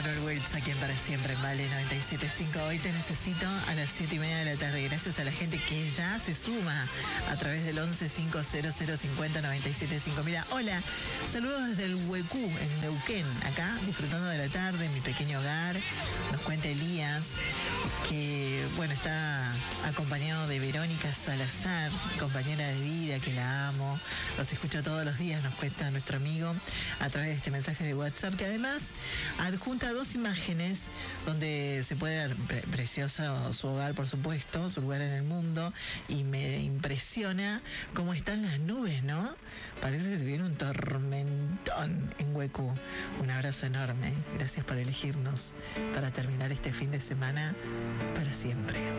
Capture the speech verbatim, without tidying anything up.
Manuel Wells, aquí en Para Siempre, en Vale noventa y siete punto cinco. Hoy te necesito a las siete y media de la tarde. Gracias a la gente que ya se suma a través del once cinco cero cero cincuenta noventa y siete cinco. Mira, hola, saludos desde el Huecú, en Neuquén, acá disfrutando de la tarde en mi pequeño hogar. Nos cuenta Elías que, bueno, está acompañado de Verónica Salazar, compañera de vida, que la amo. Los escucho todos los días, nos cuenta nuestro amigo a través de este mensaje de WhatsApp, que además adjunta dos imágenes donde se puede ver pre- precioso su hogar, por supuesto, su lugar en el mundo, y me impresiona cómo están las nubes, ¿no? Parece que se viene un tormentón en Huecú. Un abrazo enorme, gracias por elegirnos para terminar este fin de semana para siempre.